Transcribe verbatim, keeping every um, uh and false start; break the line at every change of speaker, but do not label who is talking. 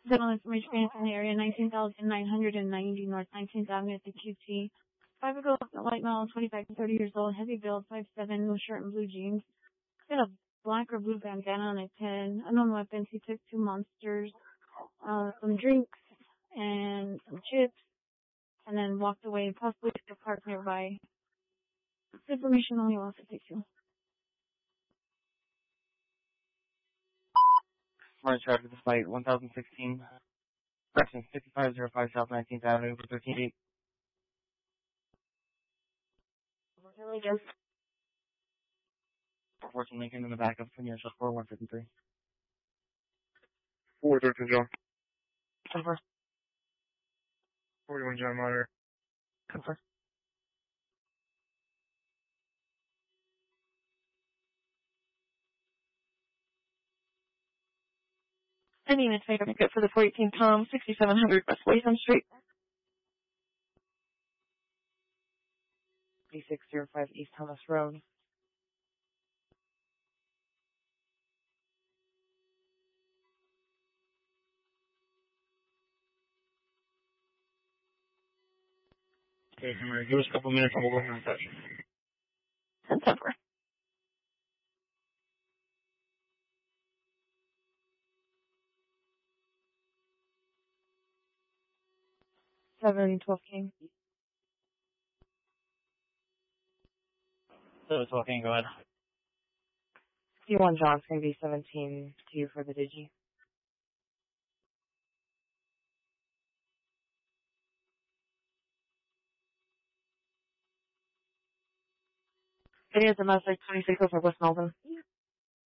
General information in the area, nineteen thousand nine hundred ninety North nineteenth Avenue at the Q T. Five ago, white male, twenty-five to thirty years old, heavy build, five seven, no shirt and blue jeans. He had a black or blue bandana on his head. Unknown weapons. He took two monsters, uh, some drinks, and some chips, and then walked away, possibly to a park nearby. This information only lasts at six two.
Smart traffic despite one thousand sixteen, direction fifty-five oh five South nineteenth Avenue for thirteen eight.
Unfortunately, just
fourteen Lincoln in the back of Financial four one fifty-three.
four thirteen John.
Confirm.
forty-one John Monitor.
Confirm.
I need a ticket for the four eighteen Tom, sixty-seven hundred West Latham Street.
B six oh five East Thomas Road.
Okay, Henry, give us a couple minutes and we'll go ahead and touch.
And September.
seven twelve King.
So it's okay, go ahead.
sixty-one Johnson, B seventeen to you for the Digi. It is a Mustang twenty-six over West Melbourne.